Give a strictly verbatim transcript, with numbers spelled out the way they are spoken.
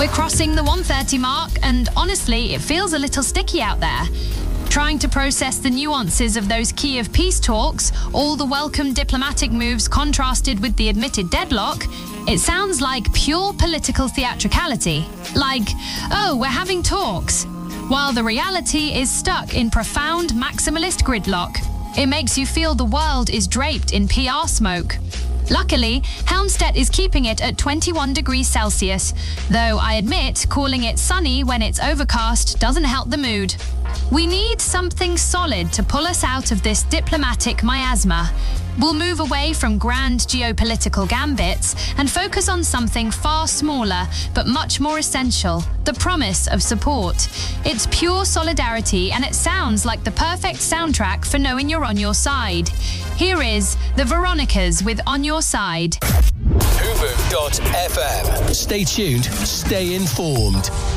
We're crossing the one thirty mark, and honestly, it feels a little sticky out there. Trying to process the nuances of those Kiev peace talks, all the welcome diplomatic moves contrasted with the admitted deadlock, it sounds like pure political theatricality. Like, oh, we're having talks, while the reality is stuck in profound maximalist gridlock. It makes you feel the world is draped in P R smoke. Luckily, Helmstedt is keeping it at twenty-one degrees Celsius, though I admit calling it sunny when it's overcast doesn't help the mood. We need something solid to pull us out of this diplomatic miasma. We'll move away from grand geopolitical gambits and focus on something far smaller but much more essential, the promise of support. It's pure solidarity, and it sounds like the perfect soundtrack for knowing you're on your side. Here is the Veronicas with On Your Side. Huvu dot f m. Stay tuned, stay informed.